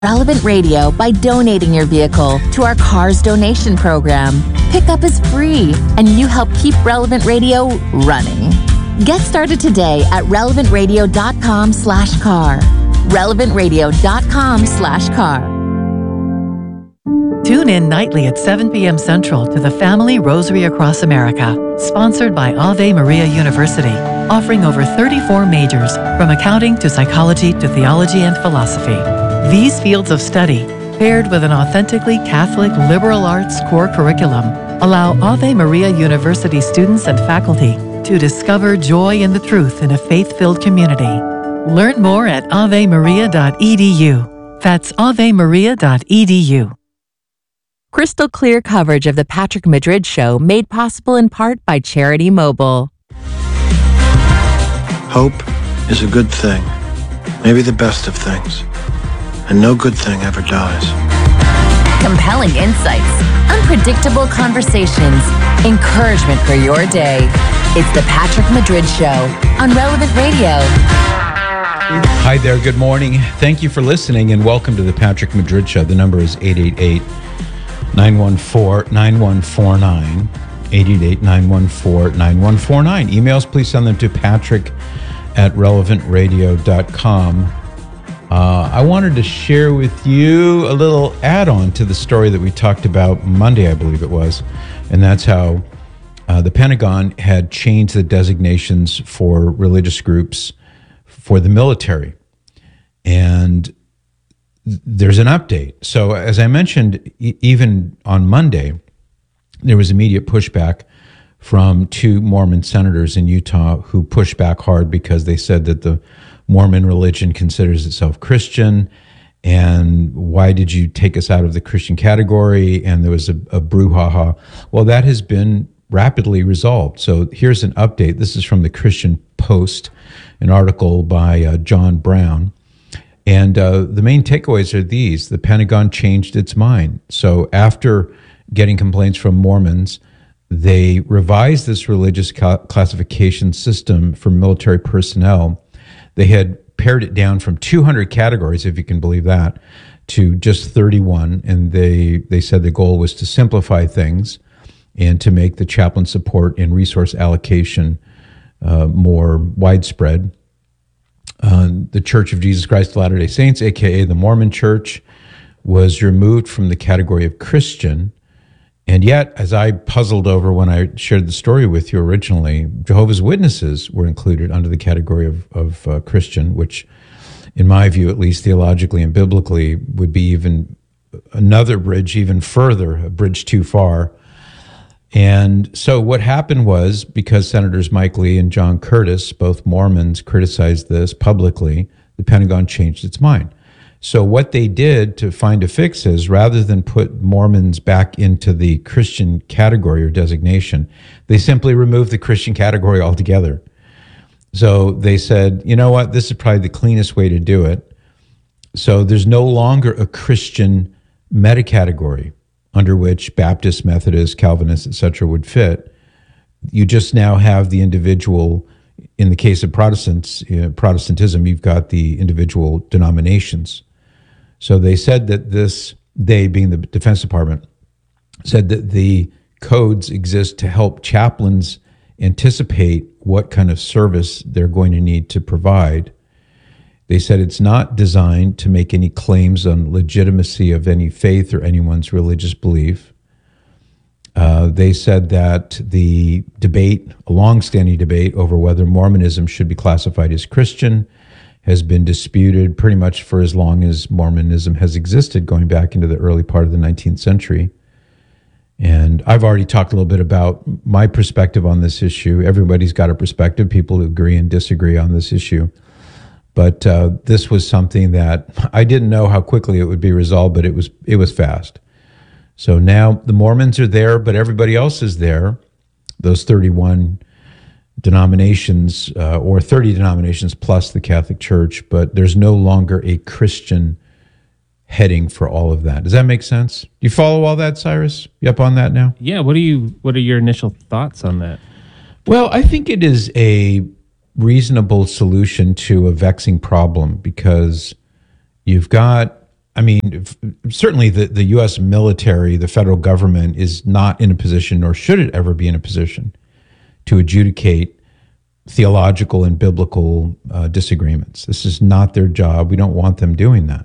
Relevant Radio by donating your vehicle to our Cars donation program. Pickup is free, and you help keep Relevant Radio running. Get started today at relevantradio.com/car. relevantradio.com/car. Tune in nightly at 7 p.m. Central to the Family Rosary Across America, sponsored by Ave Maria University, offering over 34 majors, from accounting to psychology to theology and philosophy. These fields of study, paired with an authentically Catholic liberal arts core curriculum, allow Ave Maria University students and faculty to discover joy in the truth in a faith-filled community. Learn more at avemaria.edu. That's avemaria.edu. Crystal clear coverage of the Patrick Madrid Show, made possible in part by Charity Mobile. Hope is a good thing, maybe the best of things, and no good thing ever dies. Compelling insights, unpredictable conversations, encouragement for your day. It's the Patrick Madrid Show on Relevant Radio. Hi there, good morning. Thank you for listening and welcome to the Patrick Madrid Show. The number is 888-914-9149. 888-914-9149. Emails, please send them to patrick@relevantradio.com. I wanted to share with you a little add-on to the story that we talked about Monday, I believe it was, and that's how the Pentagon had changed the designations for religious groups for the military. And there's an update. So as I mentioned, even on Monday, there was immediate pushback from two Mormon senators in Utah who pushed back hard because they said that the Mormon religion considers itself Christian, and why did you take us out of the Christian category? And there was a brouhaha. Well, that has been rapidly resolved. So here's an update. This is from the Christian Post, an article by John Brown. And the main takeaways are these. The Pentagon changed its mind. So after getting complaints from Mormons, they revised this religious classification system for military personnel. They had pared it down from 200 categories, if you can believe that, to just 31. And they said the goal was to simplify things and to make the chaplain support and resource allocation more widespread. The Church of Jesus Christ of Latter-day Saints, a.k.a. the Mormon Church, was removed from the category of Christian. And yet, as I puzzled over when I shared the story with you originally, Jehovah's Witnesses were included under the category of Christian, which, in my view, at least theologically and biblically, would be even another bridge, even further, a bridge too far. And so what happened was, because Senators Mike Lee and John Curtis, both Mormons, criticized this publicly, the Pentagon changed its mind. So what they did to find a fix is, rather than put Mormons back into the Christian category or designation, they simply removed the Christian category altogether. So they said, you know what, this is probably the cleanest way to do it. So there's no longer a Christian metacategory under which Baptists, Methodists, Calvinists, etc. would fit. You just now have the individual. In the case of Protestantism, you've got the individual denominations. So they said that they being the Defense Department, said that the codes exist to help chaplains anticipate what kind of service they're going to need to provide. They said it's not designed to make any claims on legitimacy of any faith or anyone's religious belief. They said that the debate, a long-standing debate over whether Mormonism should be classified as Christian, has been disputed pretty much for as long as Mormonism has existed, going back into the early part of the 19th century. And I've already talked a little bit about my perspective on this issue. Everybody's got a perspective, people who agree and disagree on this issue. But this was something that I didn't know how quickly it would be resolved, but it was fast. So now the Mormons are there, but everybody else is there. Those 31 denominations, or 30 denominations plus the Catholic Church, but there's no longer a Christian heading for all of that. Does that make sense? Do you follow all that, Cyrus? You up on that now? Yeah. What are your initial thoughts on that? Well, I think it is a reasonable solution to a vexing problem, because you've got I mean, certainly the U.S. military, the federal government is not in a position, nor should it ever be in a position, to adjudicate theological and biblical disagreements. This is not their job. We don't want them doing that.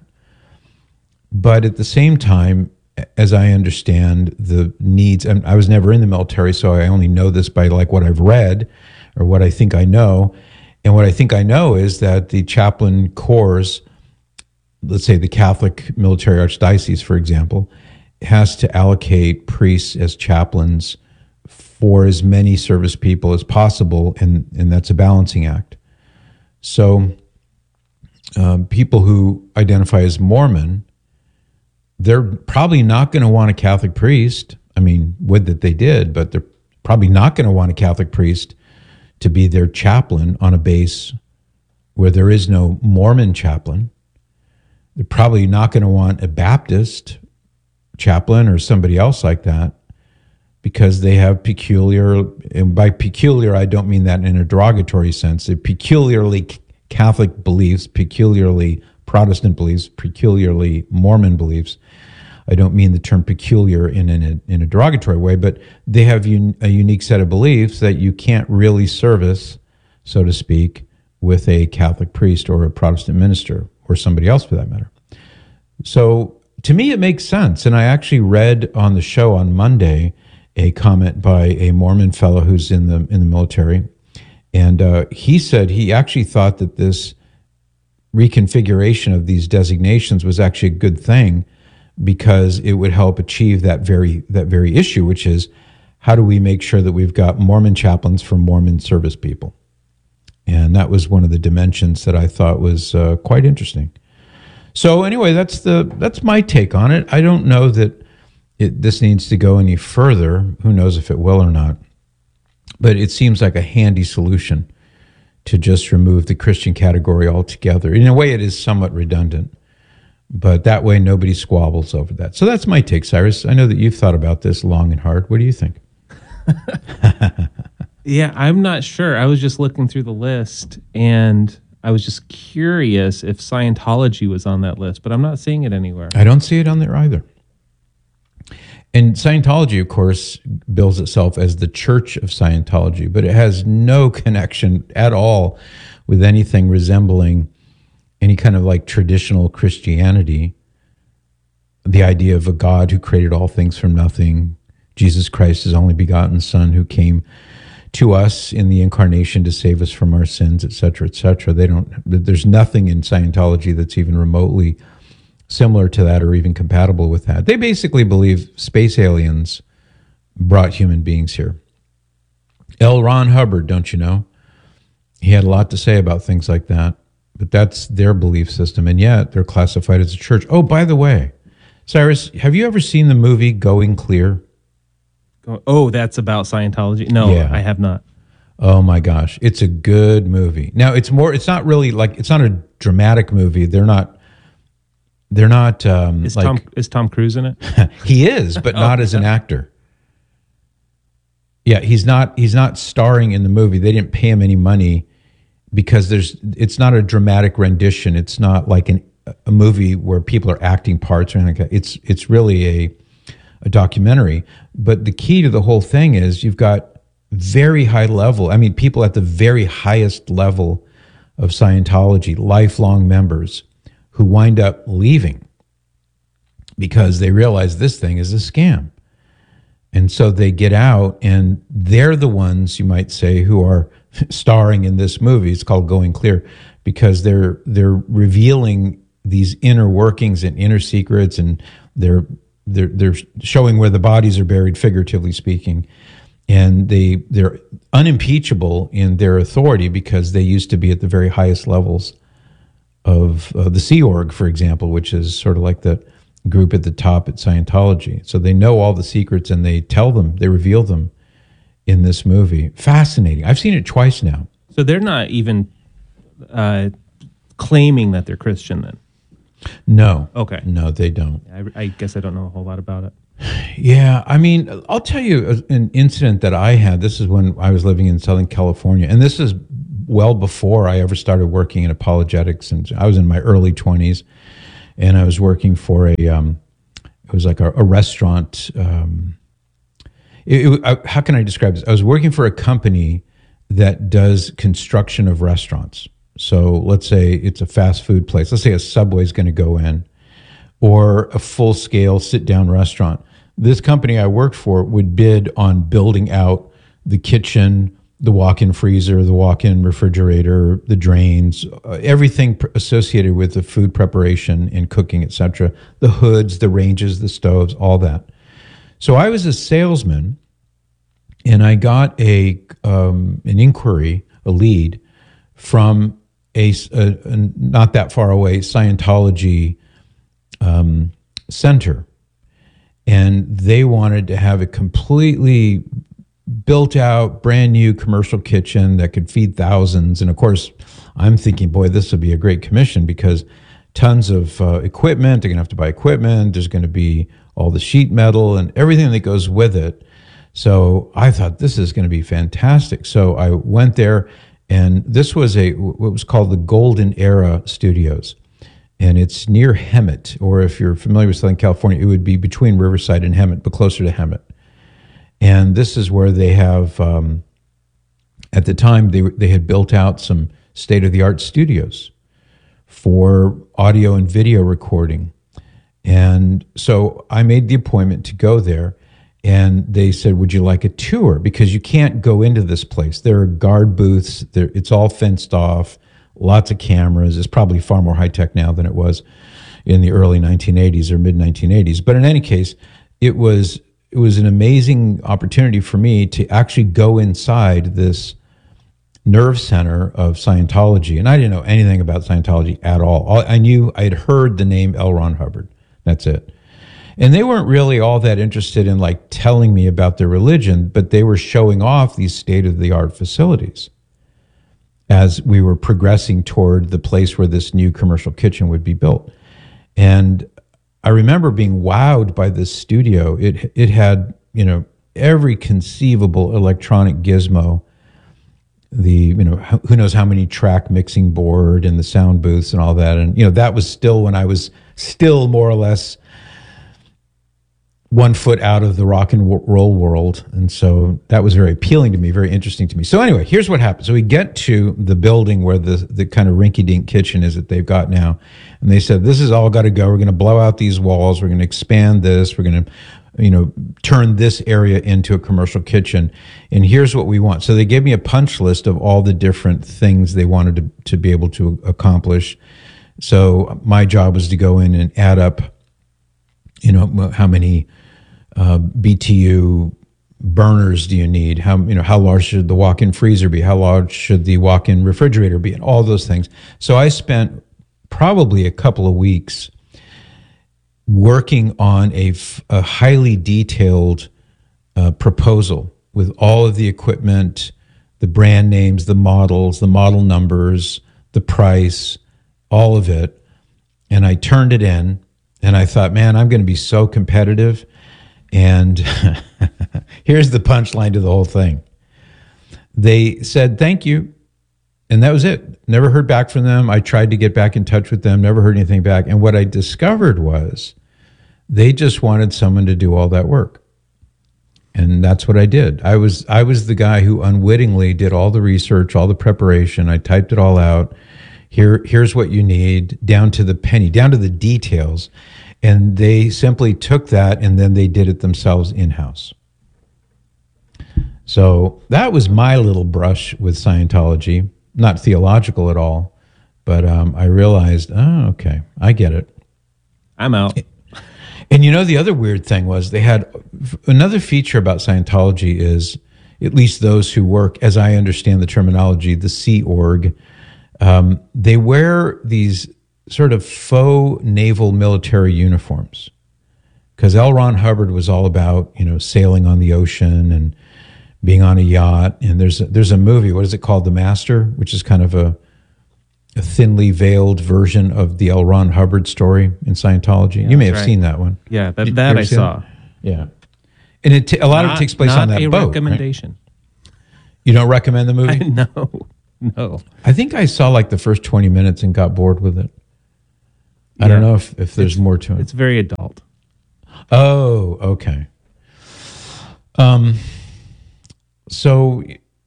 But at the same time, as I understand the needs, and I was never in the military, so I only know this by like what I've read or what I think I know. And what I think I know is that the chaplain corps, let's say the Catholic military archdiocese, for example, has to allocate priests as chaplains for as many service people as possible, and that's a balancing act. So people who identify as Mormon, they're probably not going to want a Catholic priest. I mean, would that they did, but they're probably not going to want a Catholic priest to be their chaplain on a base where there is no Mormon chaplain. They're probably not going to want a Baptist chaplain or somebody else like that because they have peculiar, and by peculiar, I don't mean that in a derogatory sense, they're peculiarly Catholic beliefs, peculiarly Protestant beliefs, peculiarly Mormon beliefs. I don't mean the term peculiar in a derogatory way, but they have a unique set of beliefs that you can't really service, so to speak, with a Catholic priest or a Protestant minister or somebody else for that matter. So to me, it makes sense. And I actually read on the show on Monday a comment by a Mormon fellow who's in the military. And he said he actually thought that this reconfiguration of these designations was actually a good thing because it would help achieve that very issue, which is how do we make sure that we've got Mormon chaplains for Mormon service people? And that was one of the dimensions that I thought was quite interesting. So anyway, that's my take on it. I don't know that this needs to go any further. Who knows if it will or not? But it seems like a handy solution to just remove the Christian category altogether. In a way, it is somewhat redundant, but that way nobody squabbles over that. So that's my take, Cyrus. I know that you've thought about this long and hard. What do you think? Yeah, I'm not sure. I was just looking through the list, and I was just curious if Scientology was on that list, but I'm not seeing it anywhere. I don't see it on there either. And Scientology, of course, bills itself as the Church of Scientology, but it has no connection at all with anything resembling any kind of like traditional Christianity. The idea of a God who created all things from nothing, Jesus Christ, his only begotten Son, who came to us in the incarnation to save us from our sins, et cetera, et cetera. There's nothing in Scientology that's even remotely similar to that or even compatible with that. They basically believe space aliens brought human beings here. L. Ron Hubbard, don't you know? He had a lot to say about things like that, but that's their belief system, and yet they're classified as a church. Oh, by the way, Cyrus, have you ever seen the movie Going Clear? Oh, that's about Scientology? No, yeah. I have not. Oh my gosh, it's a good movie. Now, it's not a dramatic movie. They're not is Tom Cruise in it? He is, but not as an actor. Yeah, he's not starring in the movie. They didn't pay him any money because it's not a dramatic rendition. It's not like a movie where people are acting parts or anything like that. It's really a documentary. But the key to the whole thing is you've got very high level, I mean, people at the very highest level of Scientology, lifelong members, who wind up leaving because they realize this thing is a scam. And so they get out, and they're the ones, you might say, who are starring in this movie. It's called Going Clear because they're revealing these inner workings and inner secrets, and they're showing where the bodies are buried, figuratively speaking. And they're unimpeachable in their authority because they used to be at the very highest levels of the Sea Org, for example, which is sort of like the group at the top at Scientology. So they know all the secrets and they tell them, they reveal them in this movie. Fascinating. I've seen it twice now. So they're not even claiming that they're Christian then? No. Okay. No, they don't. I guess I don't know a whole lot about it. Yeah, I mean, I'll tell you an incident that I had. This is when I was living in Southern California, and this is well before I ever started working in apologetics, and I was in my early 20s. and I was working for it was like a restaurant. How can I describe this? I was working for a company that does construction of restaurants. So let's say it's a fast food place. Let's say a Subway's going to go in, or a full-scale sit-down restaurant. This company I worked for would bid on building out the kitchen, the walk-in freezer, the walk-in refrigerator, the drains, everything associated with the food preparation and cooking, etc. The hoods, the ranges, the stoves, all that. So I was a salesman, and I got an inquiry, a lead, from a not that far away Scientology center, and they wanted to have a completely built out, brand new commercial kitchen that could feed thousands. And of course, I'm thinking, boy, this would be a great commission because tons of equipment. They're going to have to buy equipment. There's going to be all the sheet metal and everything that goes with it. So I thought this is going to be fantastic. So I went there, and this was what was called the Golden Era Studios. And it's near Hemet, or if you're familiar with Southern California, it would be between Riverside and Hemet, but closer to Hemet. And this is where they have, at the time, they had built out some state-of-the-art studios for audio and video recording. And so I made the appointment to go there, and they said, would you like a tour? Because you can't go into this place. There are guard booths. It's all fenced off, lots of cameras. It's probably far more high-tech now than it was in the early 1980s or mid-1980s. But in any case, it was an amazing opportunity for me to actually go inside this nerve center of Scientology. And I didn't know anything about Scientology at all. I knew I had heard the name L. Ron Hubbard. That's it. And they weren't really all that interested in like telling me about their religion, but they were showing off these state-of-the-art facilities as we were progressing toward the place where this new commercial kitchen would be built. And I remember being wowed by this studio. It had, every conceivable electronic gizmo, who knows how many track mixing board and the sound booths and all that. And, that was still when I was still more or less 1 foot out of the rock and roll world. And so that was very appealing to me, very interesting to me. So anyway, here's what happened. So we get to the building where the kind of rinky-dink kitchen is that they've got now. And they said, this is all got to go. We're going to blow out these walls. We're going to expand this. We're going to, turn this area into a commercial kitchen. And here's what we want. So they gave me a punch list of all the different things they wanted to be able to accomplish. So my job was to go in and add up, how many BTU burners do you need? How large should the walk-in freezer be? How large should the walk-in refrigerator be? And all those things. So I spent probably a couple of weeks working on a highly detailed proposal with all of the equipment, the brand names, the models, the model numbers, the price, all of it. And I turned it in, and I thought, man, I'm going to be so competitive. And here's the punchline to the whole thing. They said, thank you. And that was it. Never heard back from them. I tried to get back in touch with them, never heard anything back. And what I discovered was they just wanted someone to do all that work. And that's what I did. I was the guy who unwittingly did all the research, all the preparation. I typed it all out. Here's what you need, down to the penny, down to the details. And they simply took that and then they did it themselves in-house. So that was my little brush with Scientology. Not theological at all, but I realized, oh, okay, I get it. I'm out. And the other weird thing was they had another feature about Scientology is, at least those who work, as I understand the terminology, the Sea Org, they wear these sort of faux naval military uniforms. Because L. Ron Hubbard was all about, sailing on the ocean and being on a yacht. And there's a movie, what is it called? The Master, which is kind of a thinly veiled version of the L. Ron Hubbard story in Scientology. Yeah, you may have seen that one. Yeah, that I saw. Yeah. And a lot of it takes place on that boat. Not a recommendation. Right? You don't recommend the movie? No. I think I saw like the first 20 minutes and got bored with it. I don't know if there's more to it. It's very adult. Oh, okay. So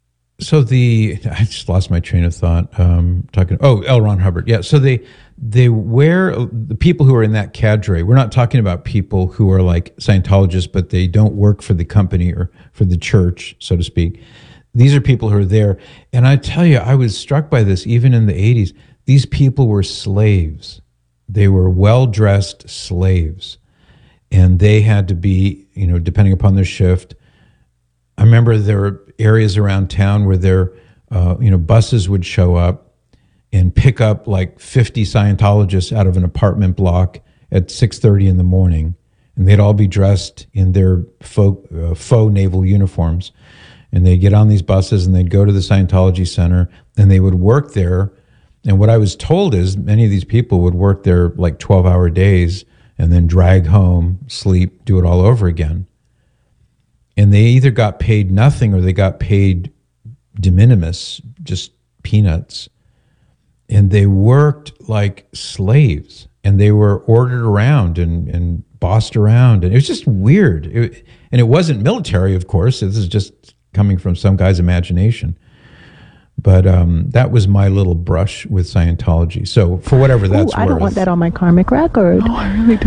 I just lost my train of thought. L. Ron Hubbard. Yeah. So they wear, the people who are in that cadre, we're not talking about people who are like Scientologists, but they don't work for the company or for the church, so to speak. These are people who are there. And I tell you, I was struck by this even in the 80s. These people were slaves. They were well-dressed slaves. And they had to be, depending upon their shift. I remember there were areas around town where their, buses would show up and pick up like 50 Scientologists out of an apartment block at 6:30 in the morning. And they'd all be dressed in their faux naval uniforms. And they'd get on these buses and they'd go to the Scientology Center and they would work there. And what I was told is many of these people would work there like 12-hour days and then drag home, sleep, do it all over again. And they either got paid nothing or they got paid de minimis, just peanuts. And they worked like slaves and they were ordered around and bossed around. And it was just weird. And it wasn't military, of course. This is just coming from some guy's imagination. But that was my little brush with Scientology. So for whatever that's worth. I don't want that on my karmic record. No, I really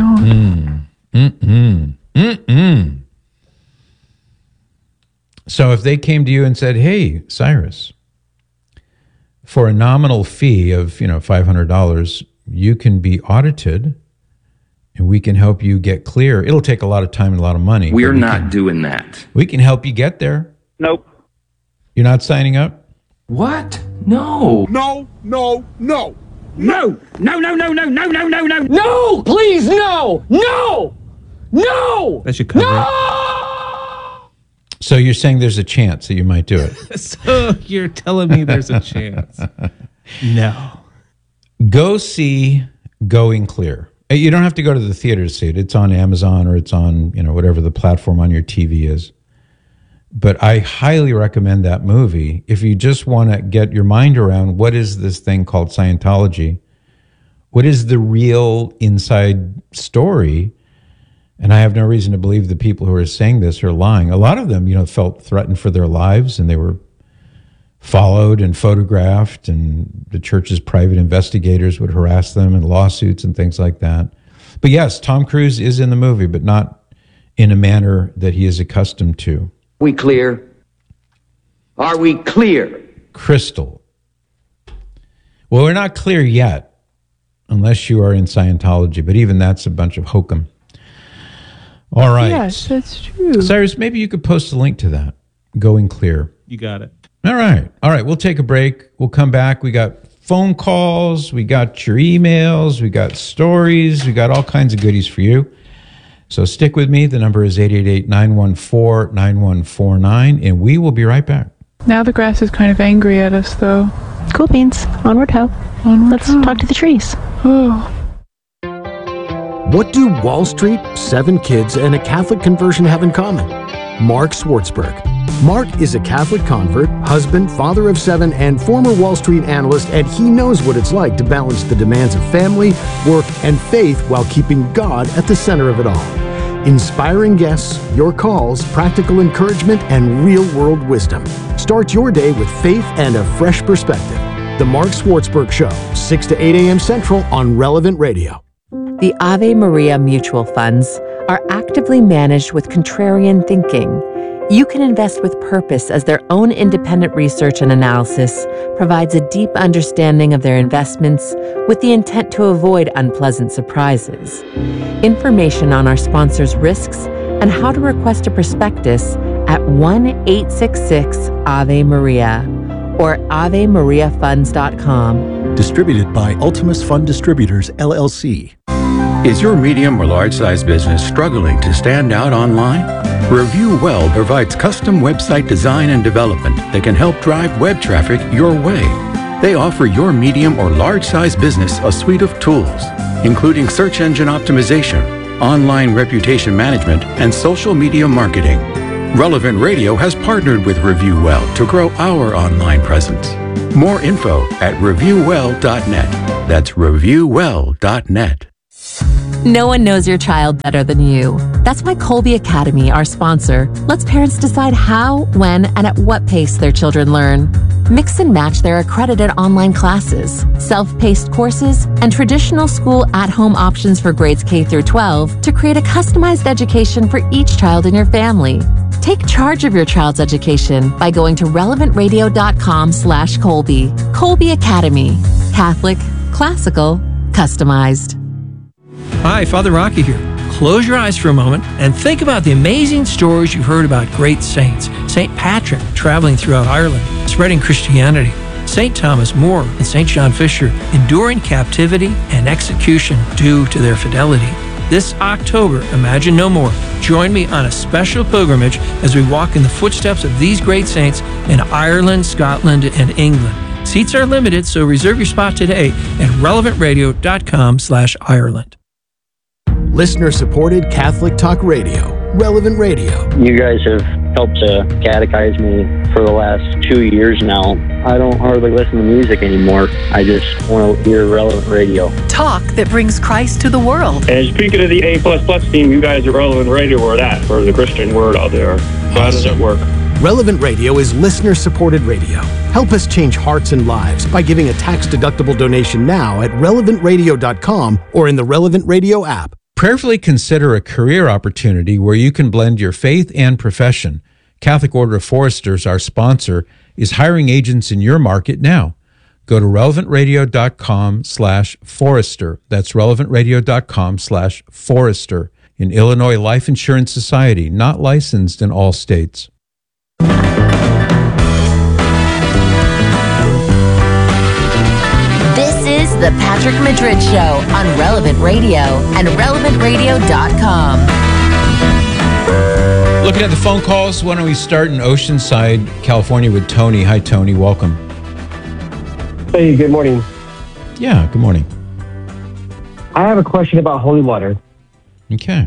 don't. So if they came to you and said, hey, Cyrus, for a nominal fee of $500, you can be audited and we can help you get clear. It'll take a lot of time and a lot of money. We're not doing that. We can help you get there. Nope. You're not signing up? What? No. No, no, no. No! No, no, no, no, no, no, no, no! No! Please, no! No! No! That should cover it. So you're saying there's a chance that you might do it? So you're telling me there's a chance? No. Go see Going Clear. You don't have to go to the theater to see it. It's on Amazon or it's on, whatever the platform on your TV is. But I highly recommend that movie if you just want to get your mind around what is this thing called Scientology? What is the real inside story? And I have no reason to believe the people who are saying this are lying. A lot of them, felt threatened for their lives and they were followed and photographed, and the church's private investigators would harass them and lawsuits and things like that. But yes, Tom Cruise is in the movie, but not in a manner that he is accustomed to. We clear? Are we clear? Crystal. Well, we're not clear yet, unless you are in Scientology, but even that's a bunch of hokum. All right. Yes, that's true. Cyrus, maybe you could post a link to that. Going Clear. You got it. All right. We'll take a break. We'll come back. We got phone calls. We got your emails. We got stories. We got all kinds of goodies for you. So stick with me. The number is 888-914-9149, and we will be right back. Now the grass is kind of angry at us, though. Cool beans. Onward ho. Let's talk to the trees. Oh. What do Wall Street, 7 kids, and a Catholic conversion have in common? Mark Swartzberg. Mark is a Catholic convert, husband, father of 7, and former Wall Street analyst, and he knows what it's like to balance the demands of family, work, and faith while keeping God at the center of it all. Inspiring guests, your calls, practical encouragement, and real-world wisdom. Start your day with faith and a fresh perspective. The Mark Swartzberg Show, 6 to 8 a.m. Central on Relevant Radio. The Ave Maria mutual funds are actively managed with contrarian thinking. You can invest with purpose as their own independent research and analysis provides a deep understanding of their investments with the intent to avoid unpleasant surprises. Information on our sponsors' risks and how to request a prospectus at 1-866-AVE-MARIA or AveMariaFunds.com. Distributed by Ultimus Fund Distributors, LLC. Is your medium or large-size business struggling to stand out online? Review Well provides custom website design and development that can help drive web traffic your way. They offer your medium or large-size business a suite of tools, including search engine optimization, online reputation management, and social media marketing. Relevant Radio has partnered with Review Well to grow our online presence. More info at reviewwell.net. That's reviewwell.net. No one knows your child better than you. That's why Colby Academy, our sponsor, lets parents decide how, when, and at what pace their children learn. Mix and match their accredited online classes, self-paced courses, and traditional school at-home options for grades K through 12 to create a customized education for each child in your family. Take charge of your child's education by going to relevantradio.com/Colby. Colby Academy. Catholic, classical, customized. Hi, Father Rocky here. Close your eyes for a moment and think about the amazing stories you've heard about great saints. St. Patrick traveling throughout Ireland, spreading Christianity. St. Thomas More and St. John Fisher enduring captivity and execution due to their fidelity. This October, Imagine No More. Join me on a special pilgrimage as we walk in the footsteps of these great saints in Ireland, Scotland, and England. Seats are limited, so reserve your spot today at relevantradio.com/Ireland. Listener-supported Catholic Talk Radio, Relevant Radio. You guys have helped to catechize me for the last 2 years now. I don't hardly listen to music anymore. I just want to hear Relevant Radio. Talk that brings Christ to the world. And speaking of the A++ team, you guys at Relevant Radio are that for the Christian word out there. So how does it work? Relevant Radio is listener-supported radio. Help us change hearts and lives by giving a tax-deductible donation now at relevantradio.com or in the Relevant Radio app. Prayerfully consider a career opportunity where you can blend your faith and profession. Catholic Order of Foresters, our sponsor, is hiring agents in your market now. Go to relevantradio.com/Forester. That's relevantradio.com/Forester. An Illinois Life Insurance Society, not licensed in all states. This is the Patrick Madrid Show on Relevant Radio and relevantradio.com. Looking at the phone calls, why don't we start in Oceanside, California with Tony. Hi, Tony. Welcome. Hey, good morning. Yeah, good morning. I have a question about holy water. Okay.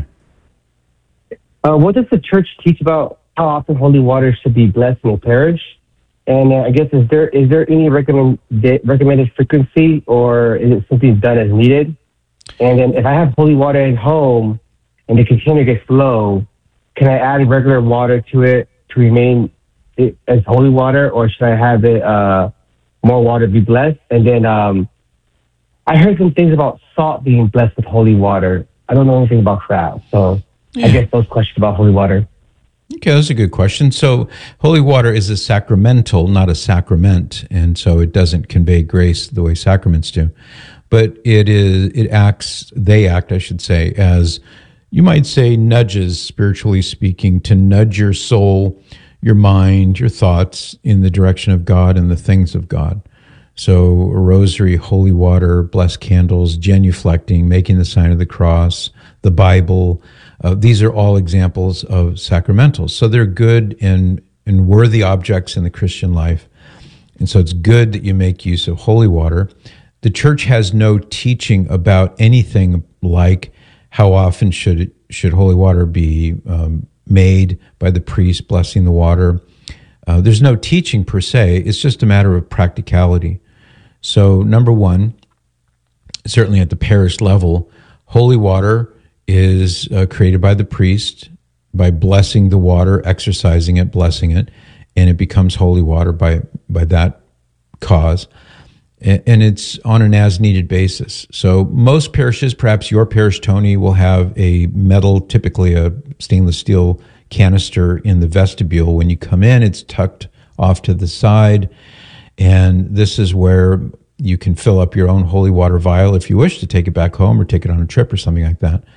What does the church teach about how often holy water should be blessed in a parish? And I guess, is there any recommended frequency, or is it simply done as needed? And then if I have holy water at home and the container gets low, can I add regular water to it to remain as holy water, or should I have it more water be blessed? And then I heard some things about salt being blessed with holy water. I don't know anything about crab, so I guess those questions about holy water. Okay, that's a good question. So holy water is a sacramental, not a sacrament, and so it doesn't convey grace the way sacraments do. But they act, I should say, as you might say, nudges, spiritually speaking, to nudge your soul, your mind, your thoughts in the direction of God and the things of God. So a rosary, holy water, blessed candles, genuflecting, making the sign of the cross, the Bible, these are all examples of sacramentals. So they're good and worthy objects in the Christian life. And so it's good that you make use of holy water. The church has no teaching about anything like how often should holy water be made by the priest blessing the water. There's no teaching per se. It's just a matter of practicality. So number one, certainly at the parish level, holy water is created by the priest by blessing the water, exercising it, blessing it, and it becomes holy water by that cause. And it's on an as-needed basis. So most parishes, perhaps your parish, Tony, will have a metal, typically a stainless steel canister in the vestibule. When you come in, it's tucked off to the side, and this is where you can fill up your own holy water vial if you wish to take it back home or take it on a trip or something like that.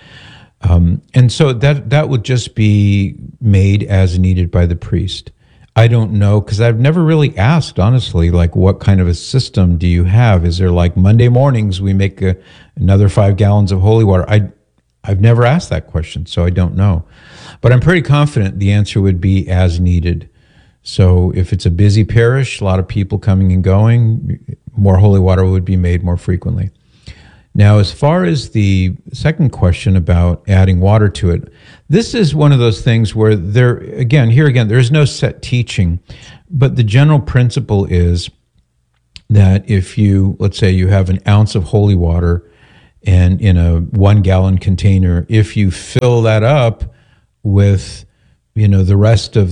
And so that would just be made as needed by the priest. I don't know, because I've never really asked, honestly, like what kind of a system do you have? Is there like Monday mornings we make another 5 gallons of holy water? I've never asked that question, so I don't know. But I'm pretty confident the answer would be as needed. So if it's a busy parish, a lot of people coming and going, more holy water would be made more frequently. Now, as far as the second question about adding water to it, this is one of those things where there is no set teaching, but the general principle is that if you, let's say you have an ounce of holy water and in a 1 gallon container, if you fill that up with, the rest of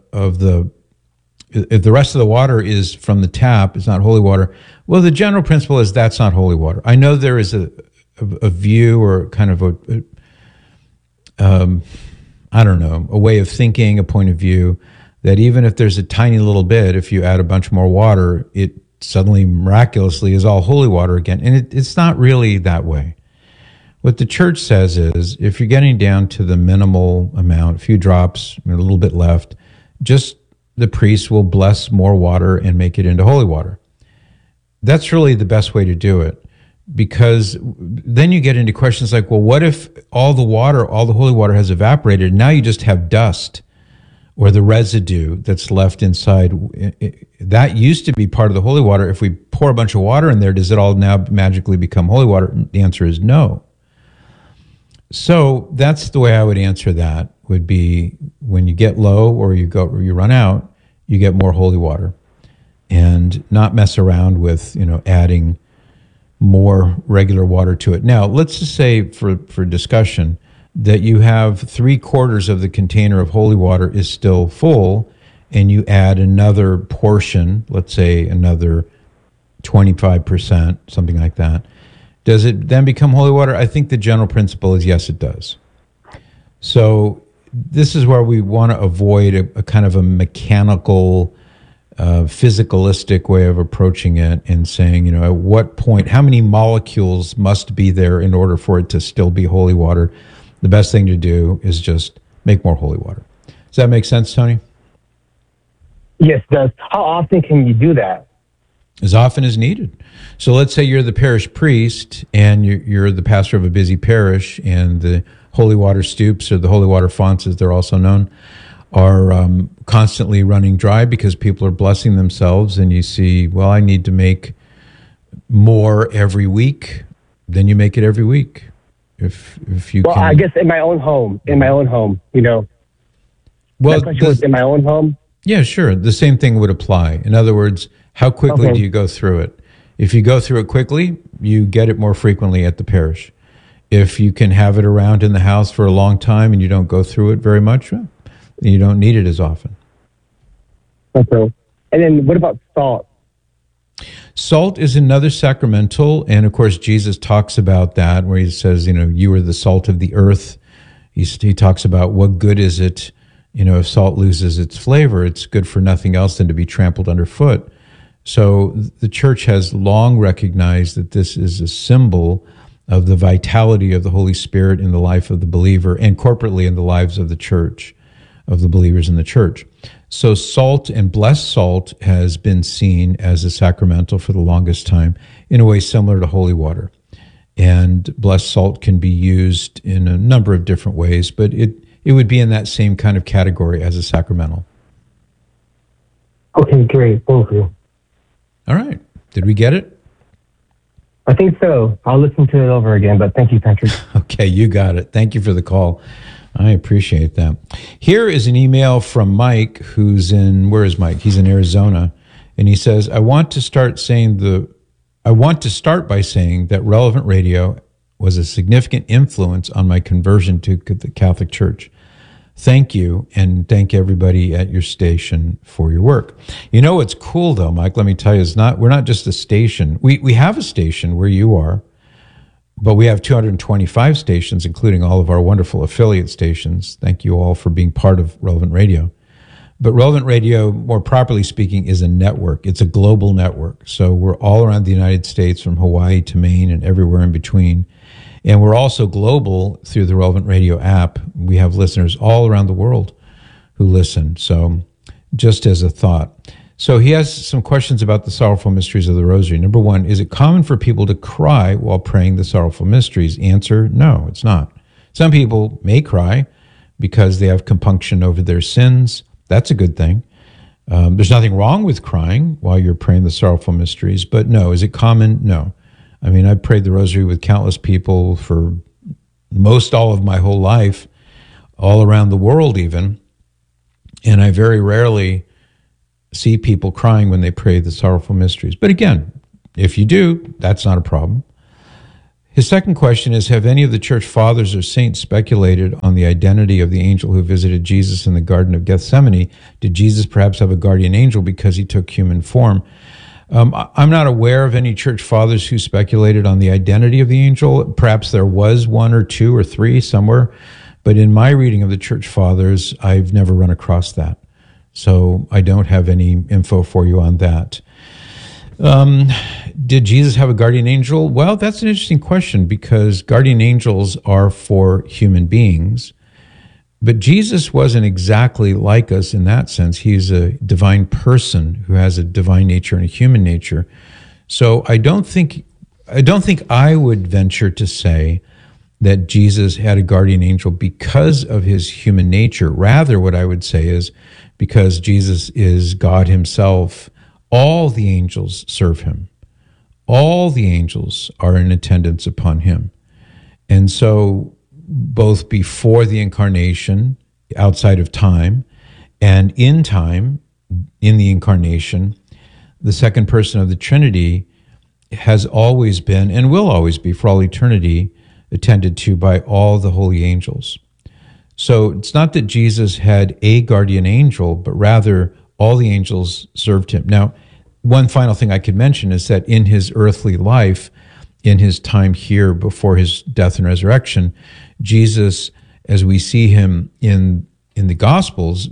if the rest of the water is from the tap, it's not holy water. Well, the general principle is that's not holy water. I know there is a view or kind of a way of thinking, a point of view that even if there's a tiny little bit, if you add a bunch more water, it suddenly miraculously is all holy water again. And it's not really that way. What the church says is if you're getting down to the minimal amount, a few drops, a little bit left, just the priest will bless more water and make it into holy water. That's really the best way to do it, because then you get into questions like, well, what if all the holy water has evaporated, and now you just have dust or the residue that's left inside? That used to be part of the holy water. If we pour a bunch of water in there, does it all now magically become holy water? The answer is no. So that's the way I would answer that, would be when you get low or you run out, you get more holy water, and not mess around with, adding more regular water to it. Now, let's just say for discussion that you have 3/4 of the container of holy water is still full, and you add another portion, let's say another 25%, something like that. Does it then become holy water? I think the general principle is yes, it does. So this is where we want to avoid a kind of a mechanical, physicalistic way of approaching it and saying, at what point, how many molecules must be there in order for it to still be holy water? The best thing to do is just make more holy water. Does that make sense, Tony? Yes, it does. How often can you do that? As often as needed. So let's say you're the parish priest and you're the pastor of a busy parish, and the holy water stoops, or the holy water fonts as they're also known, are constantly running dry because people are blessing themselves, and you see, well, I need to make more every week. Then you make it every week. If you well, can. I guess in my own home, Well, my question was in my own home. Yeah, sure. The same thing would apply. In other words, how quickly do you go through it? If you go through it quickly, you get it more frequently at the parish. If you can have it around in the house for a long time and you don't go through it very much, well, then you don't need it as often. Okay. And then what about salt? Salt is another sacramental, and of course Jesus talks about that, where he says, you are the salt of the earth. He talks about what good is it, if salt loses its flavor, it's good for nothing else than to be trampled underfoot. So the church has long recognized that this is a symbol of the vitality of the Holy Spirit in the life of the believer, and corporately in the lives of the church, of the believers in the church. So salt and blessed salt has been seen as a sacramental for the longest time, in a way similar to holy water. And blessed salt can be used in a number of different ways, but it would be in that same kind of category as a sacramental. Okay, great. Thank you. All right. Did we get it? I think so. I'll listen to it over again, but thank you, Patrick. Okay, you got it. Thank you for the call. I appreciate that. Here is an email from Mike, who's in, where is Mike? He's in Arizona. And he says, I want to start by saying that Relevant Radio was a significant influence on my conversion to the Catholic Church. Thank you, and thank everybody at your station for your work. You know what's cool, though, Mike, let me tell you, we're not just a station. We have a station where you are, but we have 225 stations, including all of our wonderful affiliate stations. Thank you all for being part of Relevant Radio. But Relevant Radio, more properly speaking, is a network. It's a global network. So we're all around the United States, from Hawaii to Maine and everywhere in between. And we're also global through the Relevant Radio app. We have listeners all around the world who listen. So just as a thought. So he has some questions about the sorrowful mysteries of the Rosary. Number one, is it common for people to cry while praying the sorrowful mysteries? Answer, no, it's not. Some people may cry because they have compunction over their sins. That's a good thing. There's nothing wrong with crying while you're praying the sorrowful mysteries, but no. Is it common? No. I mean, I've prayed the Rosary with countless people for most all of my whole life, all around the world even, and I very rarely see people crying when they pray the sorrowful mysteries. But again, if you do, that's not a problem. His second question is, have any of the church fathers or saints speculated on the identity of the angel who visited Jesus in the Garden of Gethsemane? Did Jesus perhaps have a guardian angel because he took human form? I'm not aware of any church fathers who speculated on the identity of the angel. Perhaps there was one or two or three somewhere, but in my reading of the church fathers, I've never run across that. So I don't have any info for you on that. Did Jesus have a guardian angel? Well, that's an interesting question because guardian angels are for human beings. But Jesus wasn't exactly like us in that sense. He's a divine person who has a divine nature and a human nature. So I don't think I would venture to say that Jesus had a guardian angel because of his human nature. Rather, what I would say is because Jesus is God himself, all the angels serve him. All the angels are in attendance upon him. And so both before the incarnation, outside of time, and in time, in the incarnation, the second person of the Trinity has always been and will always be for all eternity attended to by all the holy angels. So it's not that Jesus had a guardian angel, but rather all the angels served him. Now, one final thing I could mention is that in his earthly life, in his time here before his death and resurrection, Jesus, as we see him in the Gospels,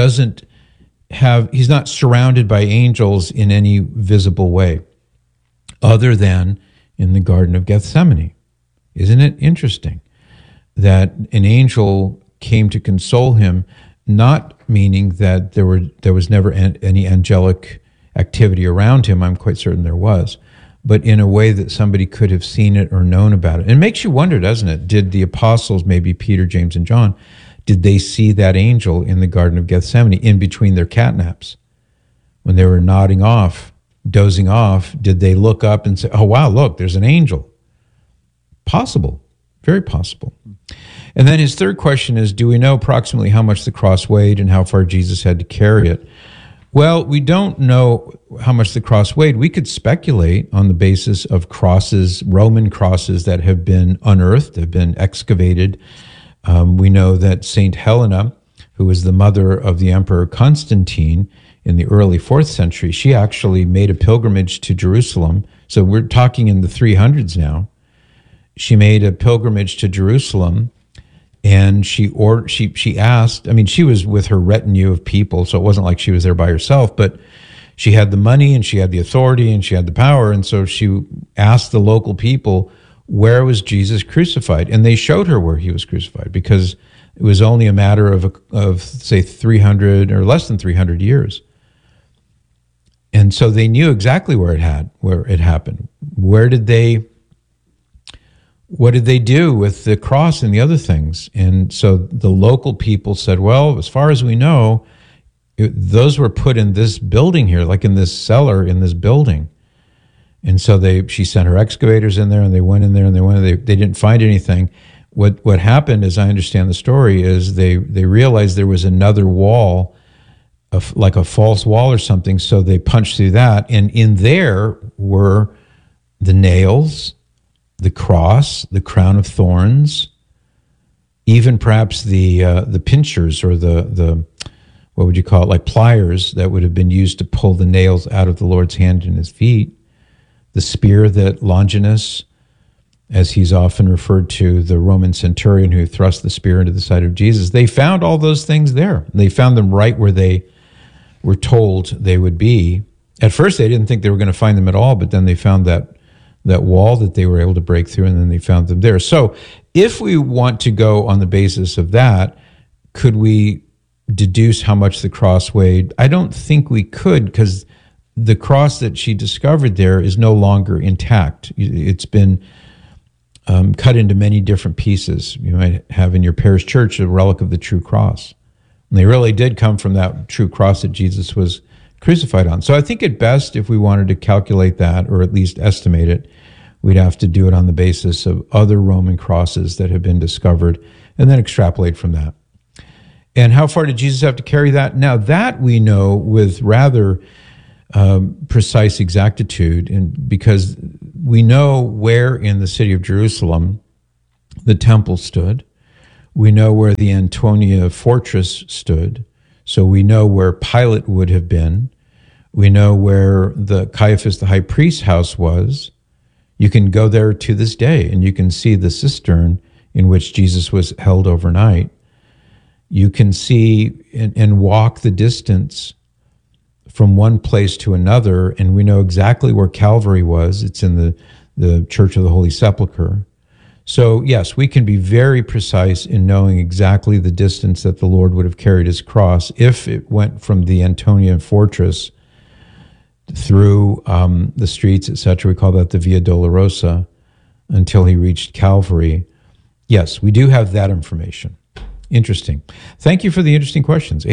he's not surrounded by angels in any visible way, other than in the Garden of Gethsemane. Isn't it interesting that an angel came to console him, not meaning that there was never any angelic activity around him? I'm quite certain there was, but in a way that somebody could have seen it or known about it. It makes you wonder, doesn't it? Did the apostles, maybe Peter, James, and John, did they see that angel in the Garden of Gethsemane in between their catnaps? When they were nodding off, dozing off, did they look up and say, oh, wow, look, there's an angel? Possible, very possible. And then his third question is, do we know approximately how much the cross weighed and how far Jesus had to carry it? Well, we don't know how much the cross weighed. We could speculate on the basis of crosses, Roman crosses that have been unearthed, have been excavated. We know that Saint Helena, who was the mother of the Emperor Constantine in the early 4th century, she actually made a pilgrimage to Jerusalem. So we're talking in the 300s now. She made a pilgrimage to Jerusalem. And she asked, I mean, she was with her retinue of people, so it wasn't like she was there by herself, but she had the money and she had the authority and she had the power. And so she asked the local people, where was Jesus crucified? And they showed her where he was crucified because it was only a matter of say 300 or less than 300 years. And so they knew exactly where it happened. What did they do with the cross and the other things? And so the local people said, well, as far as we know, those were put in this building here, like in this cellar in this building. And so she sent her excavators in there, and they went in there, and they didn't find anything. What happened, as I understand the story, is they realized there was another wall, like a false wall or something, so they punched through that, and in there were the nails, the cross, the crown of thorns, even perhaps the pincers or the what would you call it, like pliers that would have been used to pull the nails out of the Lord's hand and his feet, the spear that Longinus, as he's often referred to, the Roman centurion who thrust the spear into the side of Jesus, they found all those things there. They found them right where they were told they would be. At first, they didn't think they were going to find them at all, but then they found that wall that they were able to break through, and then they found them there. So if we want to go on the basis of that, could we deduce how much the cross weighed? I don't think we could, because the cross that she discovered there is no longer intact. It's been cut into many different pieces. You might have in your parish church a relic of the true cross. And they really did come from that true cross that Jesus was crucified on. So I think at best, if we wanted to calculate that, or at least estimate it, we'd have to do it on the basis of other Roman crosses that have been discovered, and then extrapolate from that. And how far did Jesus have to carry that? Now that we know with rather precise exactitude, and because we know where in the city of Jerusalem the temple stood. We know where the Antonia fortress stood. So we know where Pilate would have been. We know where the Caiaphas, the high priest's house was. You can go there to this day and you can see the cistern in which Jesus was held overnight. You can see and walk the distance from one place to another, and we know exactly where Calvary was. It's in the Church of the Holy Sepulchre. So yes, we can be very precise in knowing exactly the distance that the Lord would have carried his cross if it went from the Antonian fortress through the streets, etc. We call that the Via Dolorosa, until he reached Calvary. Yes, we do have that information. Interesting. Thank you for the interesting questions.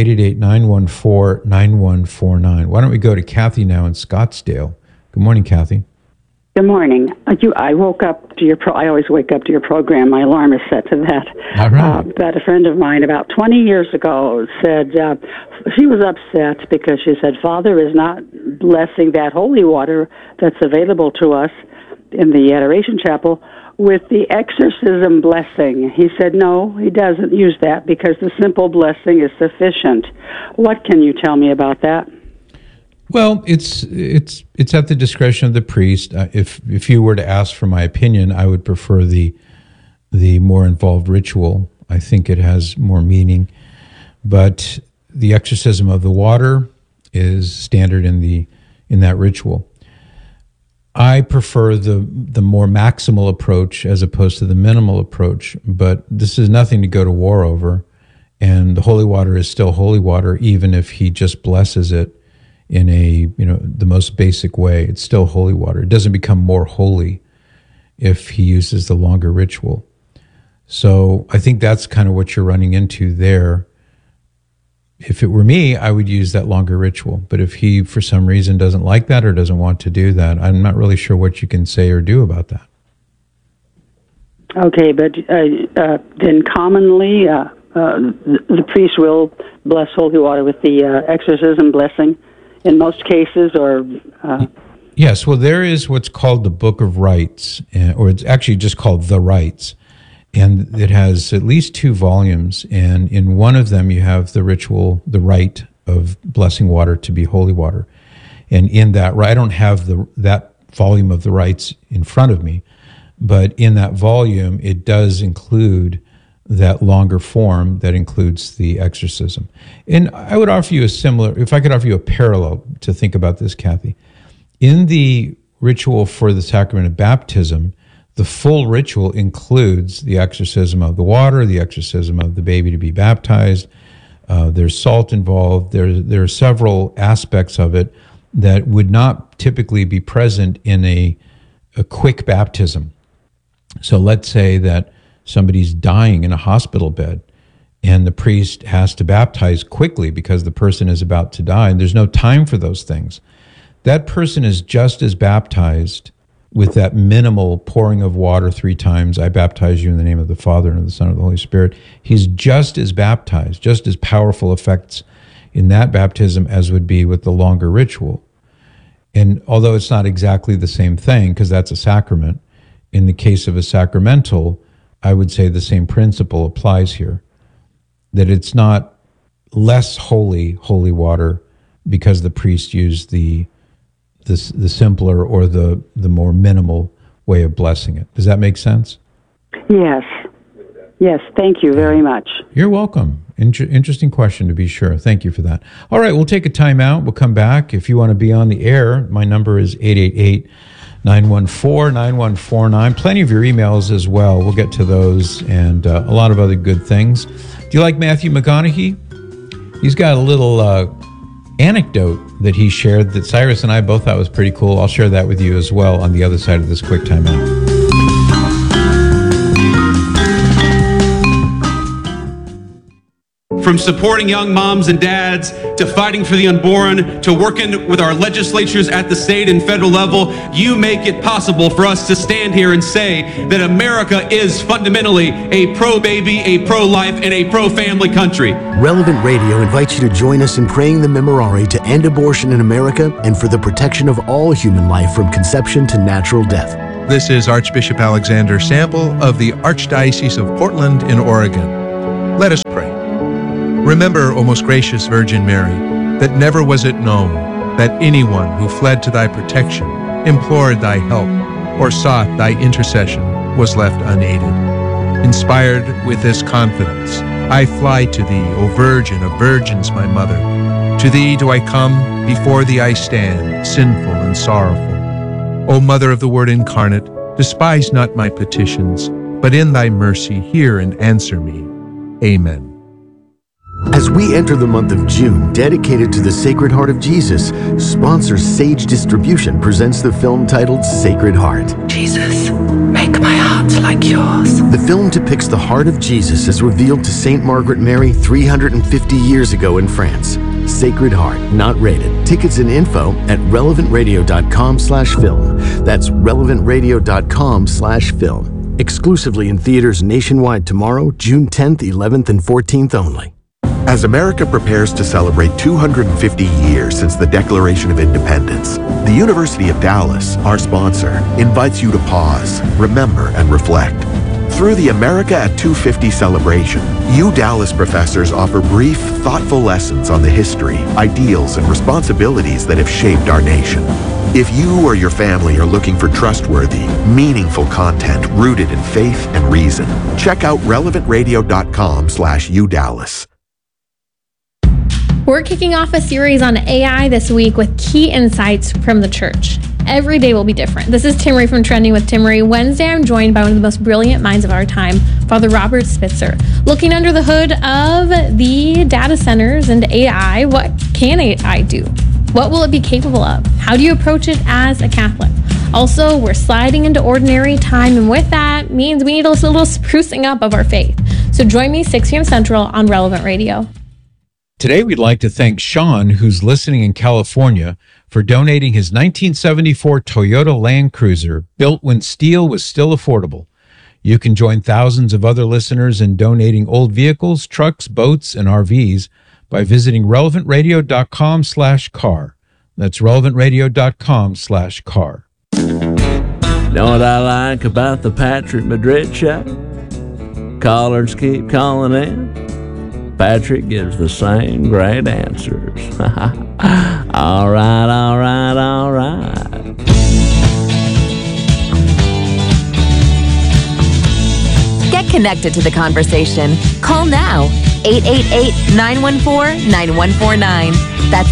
888-914-9149. Why don't we go to Kathy now in Scottsdale? Good morning, Kathy. Good morning. I woke up to I always wake up to your program. My alarm is set to that. All right. But a friend of mine about 20 years ago said she was upset because she said, Father is not blessing that holy water that's available to us in the Adoration Chapel with the exorcism blessing. He said, no, he doesn't use that because the simple blessing is sufficient. What can you tell me about that? Well, it's at the discretion of the priest. If you were to ask for my opinion, I would prefer the more involved ritual. I think it has more meaning. But the exorcism of the water is standard in that ritual. I prefer the more maximal approach as opposed to the minimal approach, but this is nothing to go to war over, and the holy water is still holy water, even if he just blesses it in the most basic way. It's still holy water. It doesn't become more holy if he uses the longer ritual. So I think that's kind of what you're running into there. If it were me, I would use that longer ritual. But if he, for some reason, doesn't like that or doesn't want to do that, I'm not really sure what you can say or do about that. Okay, but then commonly the priest will bless holy water with the exorcism blessing in most cases, or... Yes, well, there is what's called the Book of Rites, or it's actually just called The Rites. And it has at least 2 volumes, and in one of them you have the ritual, the rite of blessing water to be holy water. And in that, I don't have that volume of the rites in front of me, but in that volume it does include that longer form that includes the exorcism. And I would offer you if I could offer you a parallel to think about this, Kathy. In the ritual for the sacrament of baptism, the full ritual includes the exorcism of the water, the exorcism of the baby to be baptized. There's salt involved. There are several aspects of it that would not typically be present in a quick baptism. So let's say that somebody's dying in a hospital bed and the priest has to baptize quickly because the person is about to die, and there's no time for those things. That person is just as baptized with that minimal pouring of water 3 times. I baptize you in the name of the Father and of the Son and of the Holy Spirit. He's just as baptized, just as powerful effects in that baptism as would be with the longer ritual. And although it's not exactly the same thing, because that's a sacrament, in the case of a sacramental, I would say the same principle applies here, that it's not less holy water because the priest used the simpler or the more minimal way of blessing it. Does that make sense? Yes. Yes, thank you very much. You're welcome. Interesting question, to be sure. Thank you for that. All right, we'll take a time out. We'll come back. If you want to be on the air, my number is 888-914-9149. Plenty of your emails as well. We'll get to those and a lot of other good things. Do you like Matthew McConaughey? He's got a little anecdote that he shared that Cyrus and I both thought was pretty cool. I'll share that with you as well on the other side of this quick time out. From supporting young moms and dads, to fighting for the unborn, to working with our legislatures at the state and federal level, you make it possible for us to stand here and say that America is fundamentally a pro-baby, a pro-life, and a pro-family country. Relevant Radio invites you to join us in praying the Memorare to end abortion in America and for the protection of all human life from conception to natural death. This is Archbishop Alexander Sample of the Archdiocese of Portland in Oregon. Let us pray. Remember, O most gracious Virgin Mary, that never was it known that anyone who fled to thy protection, implored thy help, or sought thy intercession was left unaided. Inspired with this confidence, I fly to thee, O Virgin of Virgins, my Mother. To thee do I come, before thee I stand, sinful and sorrowful. O Mother of the Word incarnate, despise not my petitions, but in thy mercy hear and answer me. Amen. As we enter the month of June dedicated to the Sacred Heart of Jesus, sponsor Sage Distribution presents the film titled Sacred Heart. Jesus, make my heart like yours. The film depicts the heart of Jesus as revealed to Saint Margaret Mary 350 years ago in France. Sacred Heart, not rated. Tickets and info at relevantradio.com/film. That's relevantradio.com/film. Exclusively in theaters nationwide tomorrow, June 10th, 11th, and 14th only. As America prepares to celebrate 250 years since the Declaration of Independence, the University of Dallas, our sponsor, invites you to pause, remember, and reflect. Through the America at 250 celebration, you Dallas professors offer brief, thoughtful lessons on the history, ideals, and responsibilities that have shaped our nation. If you or your family are looking for trustworthy, meaningful content rooted in faith and reason, check out relevantradio.com/udallas. We're kicking off a series on AI this week with key insights from the church. Every day will be different. This is Timmery from Trending with Timmery. Wednesday, I'm joined by one of the most brilliant minds of our time, Father Robert Spitzer. Looking under the hood of the data centers and AI, what can AI do? What will it be capable of? How do you approach it as a Catholic? Also, we're sliding into ordinary time, and with that means we need a little sprucing up of our faith. So join me 6 p.m. Central on Relevant Radio. Today, we'd like to thank Sean, who's listening in California, for donating his 1974 Toyota Land Cruiser, built when steel was still affordable. You can join thousands of other listeners in donating old vehicles, trucks, boats, and RVs by visiting relevantradio.com/car. That's relevantradio.com/car. Know what I like about the Patrick Madrid show? Callers keep calling in. Patrick gives the same great answers. All right, all right, all right. Get connected to the conversation. Call now. 888-914-9149. That's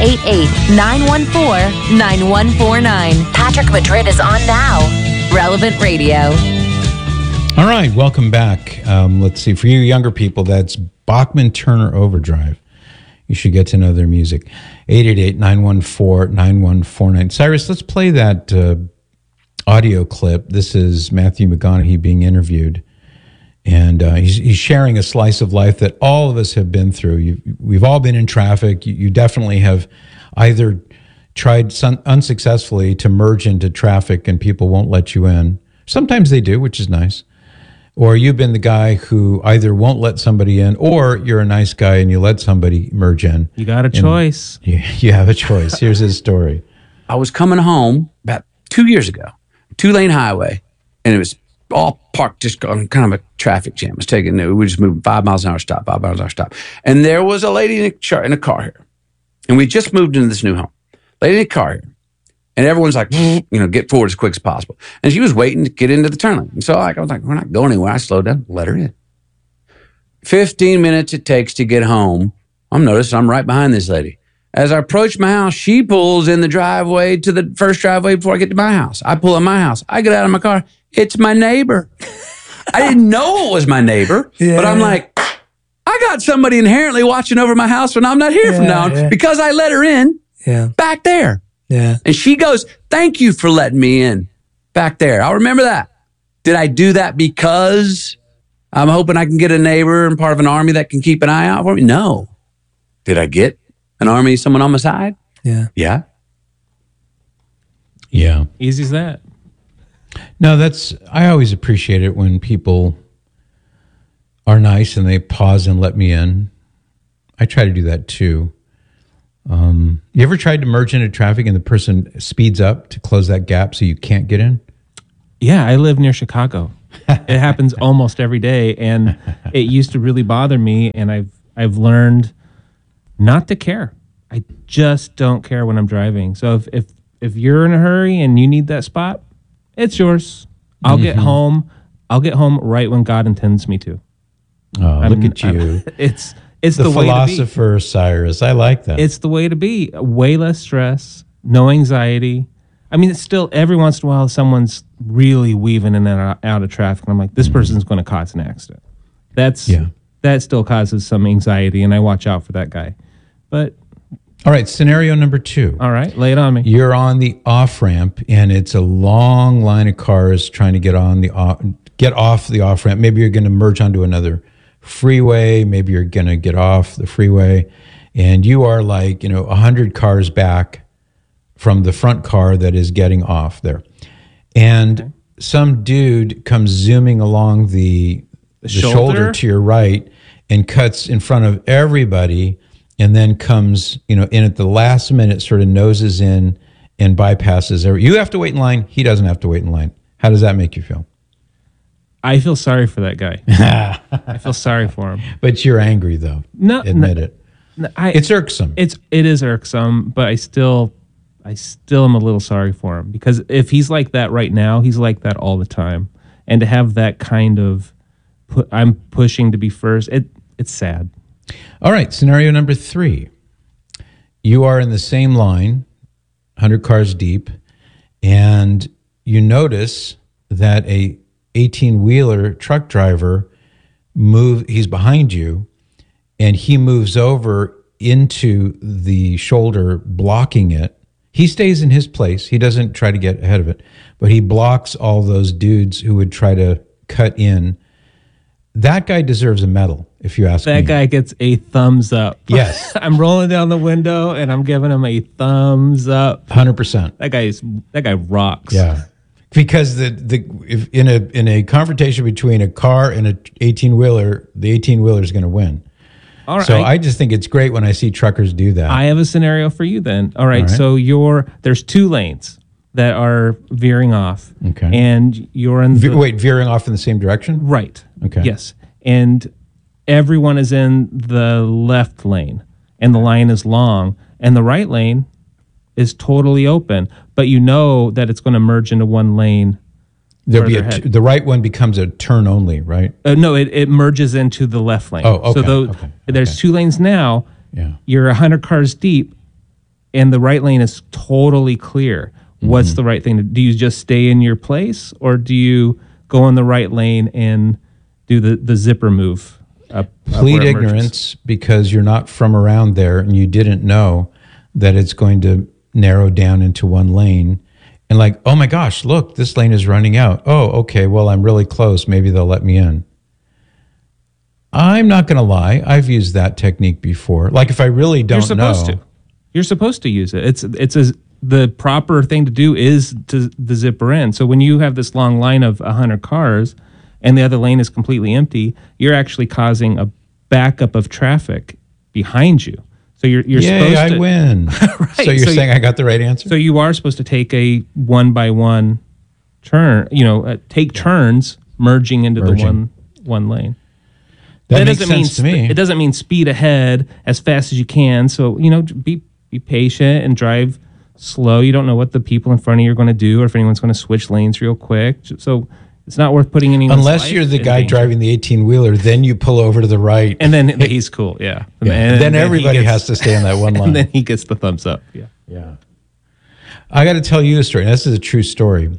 888-914-9149. Patrick Madrid is on now. Relevant Radio. All right, welcome back. Let's see. For you younger people, that's Bachman Turner Overdrive. You should get to know their music. 888-914-9149. Cyrus, let's play that audio clip. This is Matthew McConaughey being interviewed. And he's sharing a slice of life that all of us have been through. We've all been in traffic. You definitely have either tried unsuccessfully to merge into traffic and people won't let you in. Sometimes they do, which is nice. Or you've been the guy who either won't let somebody in, or you're a nice guy and you let somebody merge in. You got a choice. You have a choice. Here's his story. I was coming home about 2 years ago, 2-lane highway, and it was all parked just on kind of a traffic jam. We just moved 5 miles an hour stop, 5 miles an hour stop. And there was a lady in a car here. And we just moved into this new home. Lady in a car here. And everyone's like, get forward as quick as possible. And she was waiting to get into the turn lane. And so I was like, we're not going anywhere. I slowed down, let her in. 15 minutes it takes to get home. I'm noticing I'm right behind this lady. As I approach my house, she pulls in the driveway to the first driveway before I get to my house. I pull in my house. I get out of my car. It's my neighbor. I didn't know it was my neighbor, but I'm like, I got somebody inherently watching over my house when I'm not here from now on because I let her in back there. Yeah. And she goes, thank you for letting me in back there. I'll remember that. Did I do that because I'm hoping I can get a neighbor and part of an army that can keep an eye out for me. No. Did I get an army, someone on my side? Yeah. Yeah. Yeah. Easy as that. No, I always appreciate it when people are nice and they pause and let me in. I try to do that too. You ever tried to merge into traffic and the person speeds up to close that gap so you can't get in? Yeah, I live near Chicago. It happens almost every day, and it used to really bother me, and I've learned not to care. I just don't care when I'm driving. So if you're in a hurry and you need that spot, it's yours. I'll get home. I'll get home right when God intends me to. Oh, look at you. It's the the way to be. philosopher, Cyrus. I like that. It's the way to be. Way less stress, no anxiety. I mean, it's still every once in a while someone's really weaving in and out of traffic. And I'm like, this person's going to cause an accident. That still causes some anxiety, and I watch out for that guy. But all right, scenario number 2. All right, lay it on me. You're on the off ramp, and it's a long line of cars trying to get off the off ramp. Maybe you're going to merge onto another freeway. Maybe you're going to get off the freeway, and you are 100 cars back from the front car that is getting off there. And some dude comes zooming along the shoulder to your right and cuts in front of everybody, and then comes, in at the last minute, sort of noses in and bypasses. You have to wait in line. He doesn't have to wait in line. How does that make you feel? I feel sorry for that guy. I feel sorry for him. But you're angry, though. No, admit it. It's irksome. It is irksome, but I still am a little sorry for him, because if he's like that right now, he's like that all the time. And to have that kind of, I'm pushing to be first, it's sad. All right, scenario number 3. You are in the same line, 100 cars deep, and you notice that a 18-wheeler truck driver he's behind you, and he moves over into the shoulder, blocking it. He stays in his place. He doesn't try to get ahead of it, but he blocks all those dudes who would try to cut in. That guy deserves a medal, if you ask me. That guy gets a thumbs up. Yes. I'm rolling down the window and I'm giving him a thumbs up. 100%. That guy rocks. Yeah. Because if in a confrontation between a car and an 18-wheeler, the 18-wheeler is going to win. All right. So I just think it's great when I see truckers do that. I have a scenario for you then. All right. So there's 2 lanes that are veering off. Okay. And you're in veering off in the same direction? Right. Okay. Yes. And everyone is in the left lane, and the line is long, and the right lane is totally open, but you know that it's going to merge into one lane. The right one becomes a turn only, right? No, it merges into the left lane. Oh, okay. So there's 2 lanes now. Yeah. You're 100 cars deep, and the right lane is totally clear. What's the right thing to do? Do you just stay in your place, or do you go in the right lane and do the zipper move? Plead ignorance, because you're not from around there and you didn't know that it's going to narrow down into one lane. And oh my gosh, look, this lane is running out. Oh, okay, well, I'm really close. Maybe they'll let me in. I'm not going to lie. I've used that technique before. If I really don't know. You're supposed to use it. The proper thing to do is the zipper in. So when you have this long line of 100 cars and the other lane is completely empty, you're actually causing a backup of traffic behind you. So you're supposed to. I win. Right. So you're saying I got the right answer? So you are supposed to take a 1-by-1 turn. Take turns merging into the one lane. That makes sense to me. It doesn't mean speed ahead as fast as you can. So be patient and drive slow. You don't know what the people in front of you are going to do, or if anyone's going to switch lanes real quick. So it's not worth putting anyone's unless life you're the in guy danger. driving the 18-wheeler, then you pull over to the right. And then he's cool, yeah. And then everybody has to stay on that one line. And then he gets the thumbs up, yeah. Yeah. I got to tell you a story. This is a true story.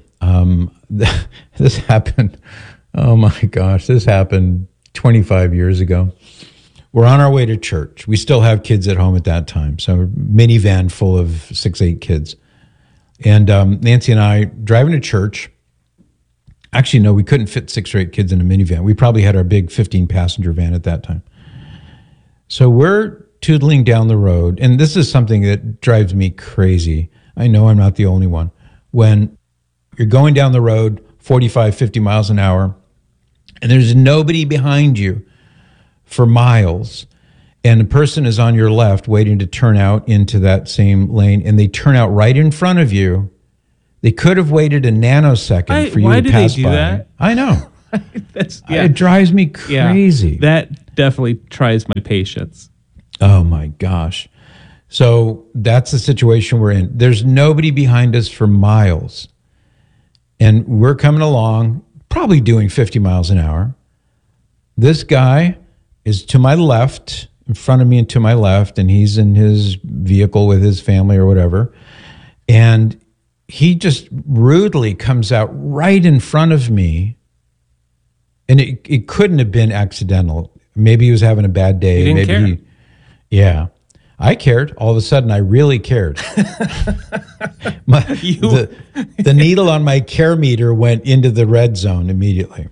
This happened, oh my gosh, this happened 25 years ago. We're on our way to church. We still have kids at home at that time. So minivan full of 6, 8 kids. And Nancy and I driving to church. Actually, no, we couldn't fit 6 or 8 kids in a minivan. We probably had our big 15-passenger van at that time. So we're tootling down the road, and this is something that drives me crazy. I know I'm not the only one. When you're going down the road 45, 50 miles an hour, and there's nobody behind you for miles, and a person is on your left waiting to turn out into that same lane, and they turn out right in front of you. They could have waited a nanosecond for you to pass by. That? I know. Yeah. It drives me crazy. Yeah, that definitely tries my patience. Oh my gosh. So that's the situation we're in. There's nobody behind us for miles. And we're coming along, probably doing 50 miles an hour. This guy is to my left, in front of me and to my left, and he's in his vehicle with his family or whatever. And he just rudely comes out right in front of me. And it couldn't have been accidental. Maybe he was having a bad day. He didn't Maybe care. Yeah. I cared. All of a sudden, I really cared. The needle on my care meter went into the red zone immediately.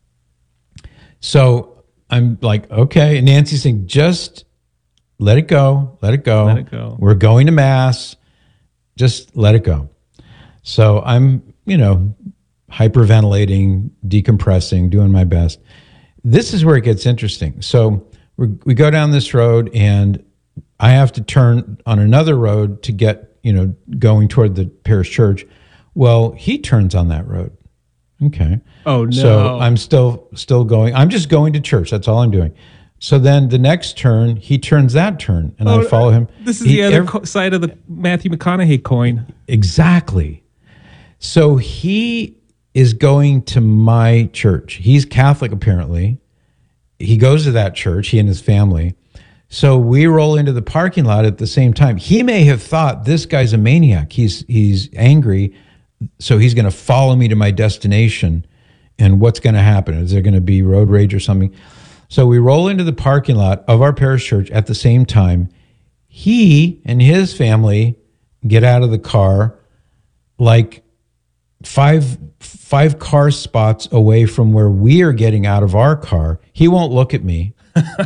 So I'm like, okay. And Nancy's saying, just let it go. Let it go. Let it go. We're going to mass. Just let it go. So I'm, hyperventilating, decompressing, doing my best. This is where it gets interesting. So we go down this road, and I have to turn on another road to get, going toward the parish church. Well, he turns on that road. Okay. Oh, no. So I'm still going. I'm just going to church. That's all I'm doing. So then the next turn, he turns that turn, and I follow him. This is the other side of the Matthew McConaughey coin. Exactly. So he is going to my church. He's Catholic, apparently. He goes to that church, he and his family. So we roll into the parking lot at the same time. He may have thought, this guy's a maniac. He's angry, so he's going to follow me to my destination. And what's going to happen? Is there going to be road rage or something? So we roll into the parking lot of our parish church at the same time. He and his family get out of the car like five car spots away from where we are getting out of our car. He won't look at me.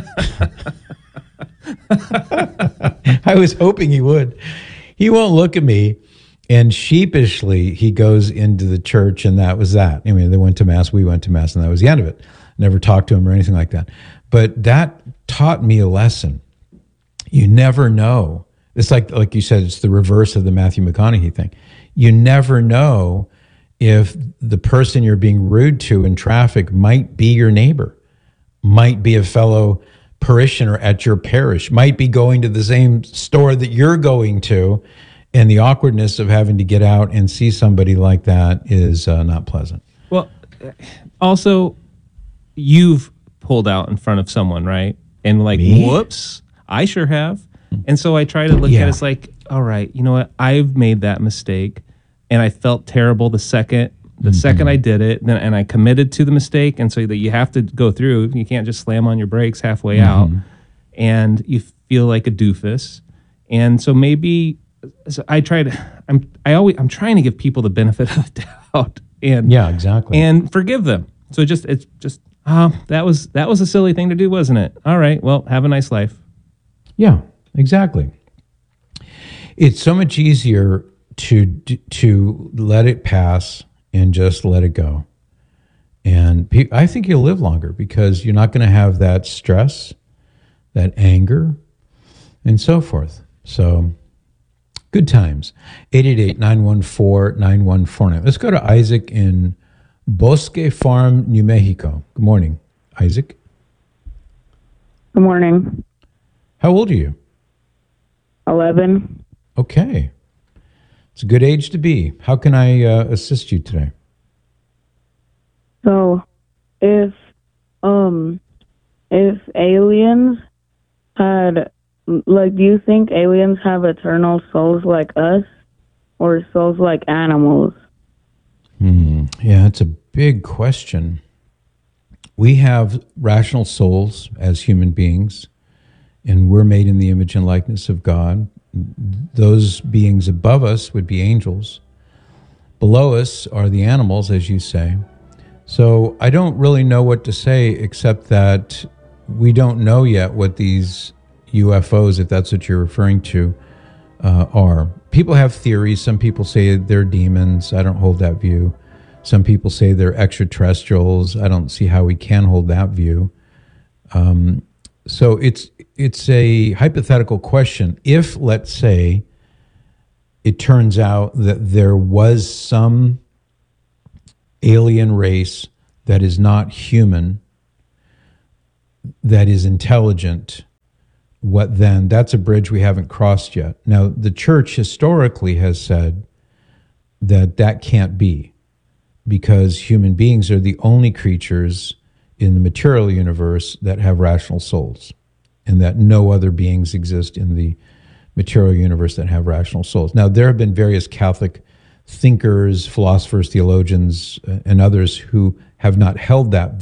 I was hoping he would. He won't look at me. And sheepishly, he goes into the church, and that was that. I mean, they went to mass, we went to mass, and that was the end of it. Never talked to him or anything like that. But that taught me a lesson. You never know. It's like you said, it's the reverse of the Matthew McConaughey thing. You never know if the person you're being rude to in traffic might be your neighbor, might be a fellow parishioner at your parish, might be going to the same store that you're going to, and the awkwardness of having to get out and see somebody like that is not pleasant. Well, also, you've pulled out in front of someone, right? And like, Me? whoops, I sure have. And so I try to look at it as like, all right, you know what? I've made that mistake, and I felt terrible the second I did it, and I committed to the mistake, and so that you have to go through. You can't just slam on your brakes halfway out, and you feel like a doofus. And so maybe I'm trying to give people the benefit of the doubt, and yeah, exactly, and forgive them. So it's just that was a silly thing to do, wasn't it? All right, well, have a nice life. Yeah, exactly. It's so much easier to let it pass and just let it go. And I think you'll live longer because you're not going to have that stress, that anger, and so forth. So good times. 888-914-9149. Let's go to Isaac in Bosque Farm, New Mexico. Good morning, Isaac. Good morning. How old are you? 11. Okay. It's a good age to be. How can I assist you today? So, if aliens had, do you think aliens have eternal souls like us, or souls like animals? Yeah, it's a big question. We have rational souls as human beings, and we're made in the image and likeness of God. Those beings above us would be angels. Below us are the animals, as you say. So I don't really know what to say except that we don't know yet what these UFOs, if that's what you're referring to, are. People have theories. Some people say they're demons. I don't hold that view. Some people say they're extraterrestrials. I don't see how we can hold that view. So it's a hypothetical question. If, let's say, it turns out that there was some alien race that is not human, that is intelligent, what then? That's a bridge we haven't crossed yet. Now, the church historically has said that that can't be, because human beings are the only creatures in the material universe that have rational souls, and that no other beings exist in the material universe that have rational souls. Now, there have been various Catholic thinkers, philosophers, theologians, and others who have not held that